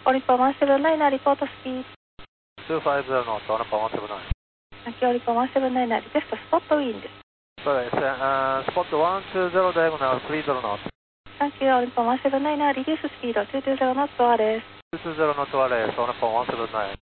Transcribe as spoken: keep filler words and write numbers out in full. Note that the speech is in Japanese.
オリポンいちななリポートスピード。 にひゃくごじゅうノット、オリポンいちなな。 サンキューオリポンいちななリクエストスポットウィンです。 そうです。Uh, spot one two zero diagonal three zero knots. サンキューオリポンいちななリデューススピードにひゃくにじゅうノットアレス。 にひゃくにじゅうノットアレス、オリポンいちなな。